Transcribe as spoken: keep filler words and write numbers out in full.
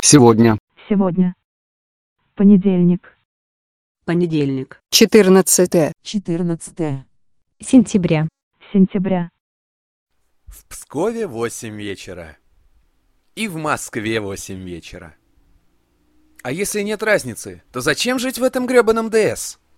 Сегодня. Сегодня. Понедельник. Понедельник. четырнадцатое. четырнадцатое Сентября. Сентября. В Пскове восемь вечера. И в Москве восемь вечера. А если нет разницы, то зачем жить в этом грёбаном ДС?